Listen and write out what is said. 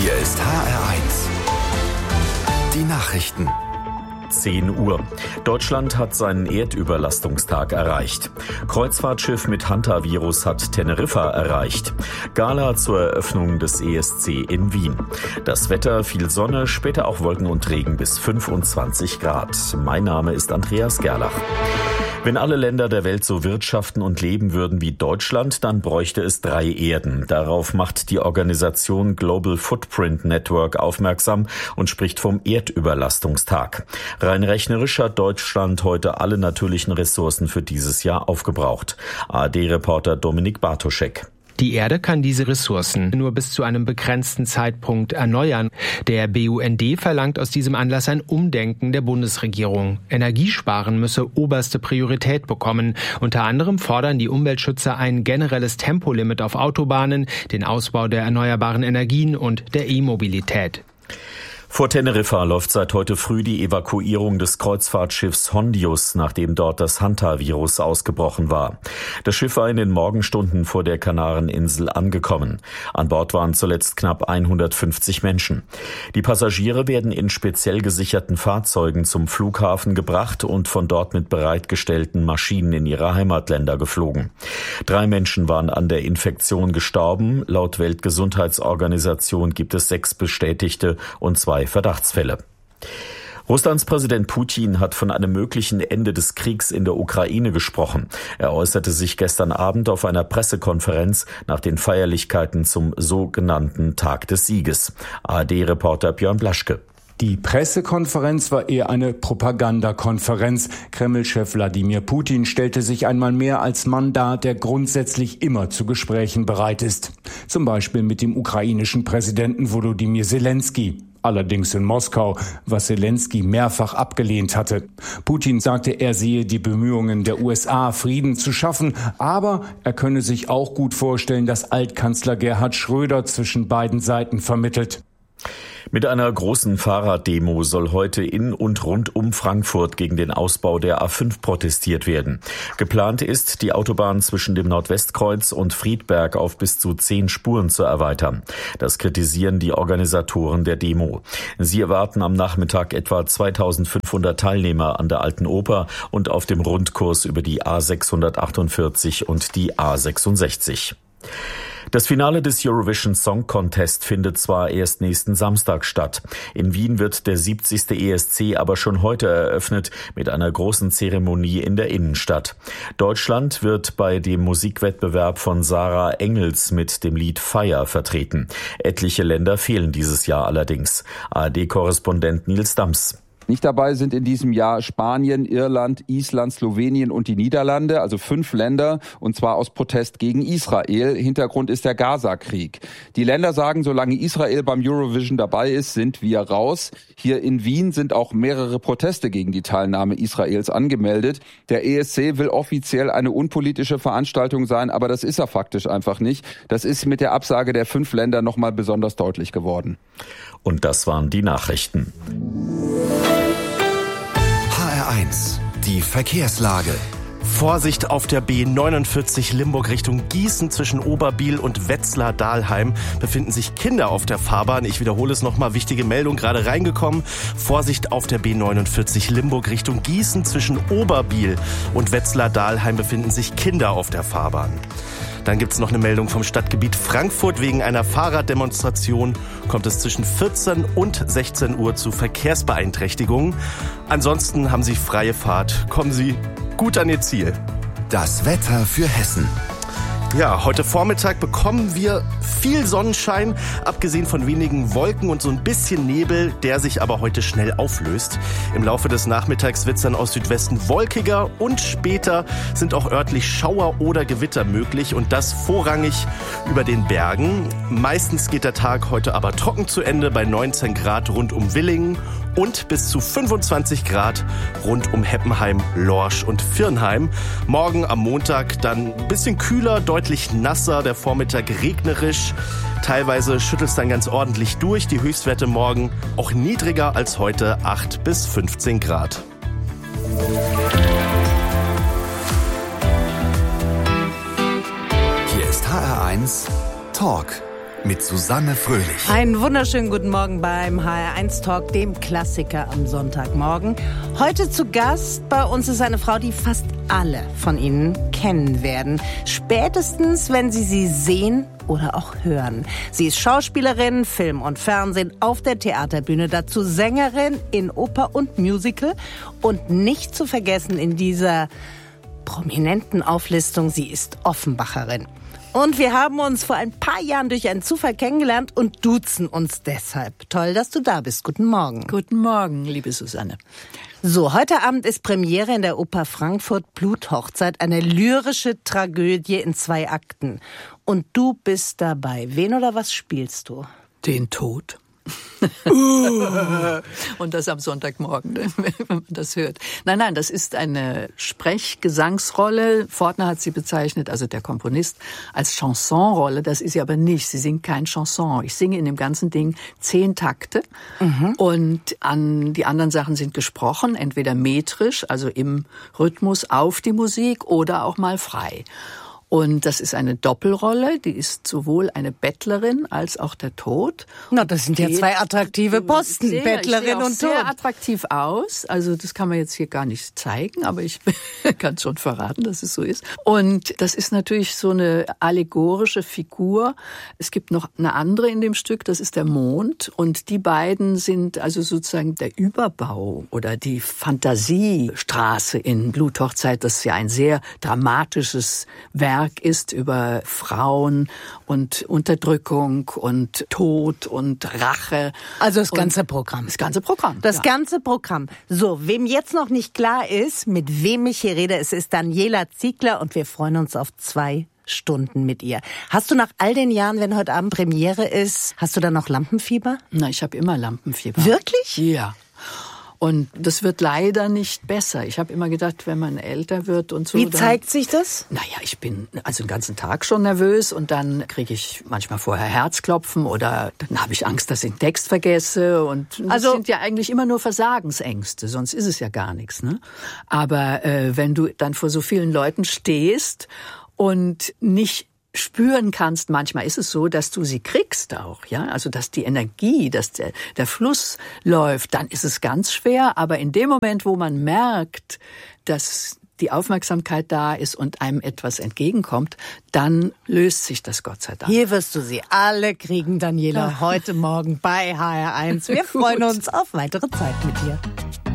Hier ist HR1. Die Nachrichten. 10 Uhr. Deutschland hat seinen Erdüberlastungstag erreicht. Kreuzfahrtschiff mit Hantavirus hat Teneriffa erreicht. Gala zur Eröffnung des ESC in Wien. Das Wetter: viel Sonne, später auch Wolken und Regen bis 25 Grad. Mein Name ist Andreas Gerlach. Wenn alle Länder der Welt so wirtschaften und leben würden wie Deutschland, dann bräuchte es 3 Erden. Darauf macht die Organisation Global Footprint Network aufmerksam und spricht vom Erdüberlastungstag. Rein rechnerisch hat Deutschland heute alle natürlichen Ressourcen für dieses Jahr aufgebraucht. ARD-Reporter Dominik Bartoschek. Die Erde kann diese Ressourcen nur bis zu einem begrenzten Zeitpunkt erneuern. Der BUND verlangt aus diesem Anlass ein Umdenken der Bundesregierung. Energiesparen müsse oberste Priorität bekommen. Unter anderem fordern die Umweltschützer ein generelles Tempolimit auf Autobahnen, den Ausbau der erneuerbaren Energien und der E-Mobilität. Vor Teneriffa läuft seit heute früh die Evakuierung des Kreuzfahrtschiffs Hondius, nachdem dort das Hantavirus ausgebrochen war. Das Schiff war in den Morgenstunden vor der Kanareninsel angekommen. An Bord waren zuletzt knapp 150 Menschen. Die Passagiere werden in speziell gesicherten Fahrzeugen zum Flughafen gebracht und von dort mit bereitgestellten Maschinen in ihre Heimatländer geflogen. 3 Menschen waren an der Infektion gestorben. Laut Weltgesundheitsorganisation gibt es 6 bestätigte und 2 Verdachtsfälle. Russlands Präsident Putin hat von einem möglichen Ende des Kriegs in der Ukraine gesprochen. Er äußerte sich gestern Abend auf einer Pressekonferenz nach den Feierlichkeiten zum sogenannten Tag des Sieges. ARD-Reporter Björn Blaschke. Die Pressekonferenz war eher eine Propagandakonferenz. Kreml-Chef Wladimir Putin stellte sich einmal mehr als Mann dar, der grundsätzlich immer zu Gesprächen bereit ist. Zum Beispiel mit dem ukrainischen Präsidenten Volodymyr Zelensky. Allerdings in Moskau, was Zelensky mehrfach abgelehnt hatte. Putin sagte, er sehe die Bemühungen der USA, Frieden zu schaffen, aber er könne sich auch gut vorstellen, dass Altkanzler Gerhard Schröder zwischen beiden Seiten vermittelt. Mit einer großen Fahrraddemo soll heute in und rund um Frankfurt gegen den Ausbau der A5 protestiert werden. Geplant ist, die Autobahn zwischen dem Nordwestkreuz und Friedberg auf bis zu 10 Spuren zu erweitern. Das kritisieren die Organisatoren der Demo. Sie erwarten am Nachmittag etwa 2500 Teilnehmer an der Alten Oper und auf dem Rundkurs über die A648 und die A66. Das Finale des Eurovision Song Contest findet zwar erst nächsten Samstag statt. In Wien wird der 70. ESC aber schon heute eröffnet mit einer großen Zeremonie in der Innenstadt. Deutschland wird bei dem Musikwettbewerb von Sarah Engels mit dem Lied Fire vertreten. Etliche Länder fehlen dieses Jahr allerdings. ARD-Korrespondent Nils Dams. Nicht dabei sind in diesem Jahr Spanien, Irland, Island, Slowenien und die Niederlande, also 5 Länder, und zwar aus Protest gegen Israel. Hintergrund ist der Gaza-Krieg. Die Länder sagen, solange Israel beim Eurovision dabei ist, sind wir raus. Hier in Wien sind auch mehrere Proteste gegen die Teilnahme Israels angemeldet. Der ESC will offiziell eine unpolitische Veranstaltung sein, aber das ist er faktisch einfach nicht. Das ist mit der Absage der 5 Länder nochmal besonders deutlich geworden. Und das waren die Nachrichten. HR1, die Verkehrslage. Vorsicht auf der B49 Limburg Richtung Gießen. Zwischen Oberbiel und Wetzlar-Dahlheim befinden sich Kinder auf der Fahrbahn. Ich wiederhole es nochmal, wichtige Meldung gerade reingekommen. Vorsicht auf der B49 Limburg Richtung Gießen. Zwischen Oberbiel und Wetzlar-Dahlheim befinden sich Kinder auf der Fahrbahn. Dann gibt's noch eine Meldung vom Stadtgebiet Frankfurt. Wegen einer Fahrraddemonstration kommt es zwischen 14 und 16 Uhr zu Verkehrsbeeinträchtigungen. Ansonsten haben Sie freie Fahrt. Kommen Sie gut an Ihr Ziel. Das Wetter für Hessen. Ja, heute Vormittag bekommen wir viel Sonnenschein, abgesehen von wenigen Wolken und so ein bisschen Nebel, der sich aber heute schnell auflöst. Im Laufe des Nachmittags wird es dann aus Südwesten wolkiger und später sind auch örtlich Schauer oder Gewitter möglich und das vorrangig über den Bergen. Meistens geht der Tag heute aber trocken zu Ende bei 19 Grad rund um Willingen und bis zu 25 Grad rund um Heppenheim, Lorsch und Virnheim. Morgen am Montag dann ein bisschen kühler, deutlich nasser, der Vormittag regnerisch. Teilweise schüttelt es dann ganz ordentlich durch. Die Höchstwerte morgen auch niedriger als heute, 8 bis 15 Grad. Hier ist HR1 Talk mit Susanne Fröhlich. Einen wunderschönen guten Morgen beim HR1 Talk, dem Klassiker am Sonntagmorgen. Heute zu Gast bei uns ist eine Frau, die fast alle von Ihnen kennen werden. Spätestens, wenn Sie sie sehen oder auch hören. Sie ist Schauspielerin, Film und Fernsehen, auf der Theaterbühne, dazu Sängerin in Oper und Musical und nicht zu vergessen in dieser prominenten Auflistung, sie ist Offenbacherin. Und wir haben uns vor ein paar Jahren durch einen Zufall kennengelernt und duzen uns deshalb. Toll, dass du da bist. Guten Morgen. Guten Morgen, liebe Susanne. So, heute Abend ist Premiere in der Oper Frankfurt Bluthochzeit, eine lyrische Tragödie in 2 Akten. Und du bist dabei. Wen oder was spielst du? Den Tod. Und das am Sonntagmorgen, wenn man das hört. Nein, das ist eine Sprechgesangsrolle. Fortner hat sie bezeichnet, also der Komponist, als Chansonrolle. Das ist sie aber nicht. Sie singt kein Chanson. Ich singe in dem ganzen Ding 10 Takte. Und die anderen Sachen sind gesprochen, entweder metrisch, also im Rhythmus auf die Musik, oder auch mal frei. Und das ist eine Doppelrolle, die ist sowohl eine Bettlerin als auch der Tod. Na, das sind ja 2 attraktive Posten, Bettlerin und Tod. Sehr attraktiv aus, also das kann man jetzt hier gar nicht zeigen, aber ich kann schon verraten, dass es so ist. Und das ist natürlich so eine allegorische Figur. Es gibt noch eine andere in dem Stück, das ist der Mond. Und die beiden sind also sozusagen der Überbau oder die Fantasiestraße in Bluthochzeit, das ja ein sehr dramatisches Werk ist über Frauen und Unterdrückung und Tod und Rache. Also das ganze Programm. Das ganze Programm. Das ganze Programm. So, wem jetzt noch nicht klar ist, mit wem ich hier rede, es ist Daniela Ziegler und wir freuen uns auf 2 Stunden mit ihr. Hast du nach all den Jahren, wenn heute Abend Premiere ist, hast du dann noch Lampenfieber? Na, ich habe immer Lampenfieber. Wirklich? Ja. Und das wird leider nicht besser. Ich habe immer gedacht, wenn man älter wird und so. Wie zeigt sich das? Naja, ich bin also den ganzen Tag schon nervös und dann kriege ich manchmal vorher Herzklopfen oder dann habe ich Angst, dass ich den Text vergesse. Und das sind ja eigentlich immer nur Versagensängste, sonst ist es ja gar nichts. Ne? Aber wenn du dann vor so vielen Leuten stehst und nicht spüren kannst, manchmal ist es so, dass du sie kriegst auch, ja, also dass die Energie, dass der Fluss läuft, dann ist es ganz schwer, aber in dem Moment, wo man merkt, dass die Aufmerksamkeit da ist und einem etwas entgegenkommt, dann löst sich das Gott sei Dank. Hier wirst du sie alle kriegen, Daniela, heute Morgen bei HR1. Wir freuen uns auf weitere Zeit mit dir.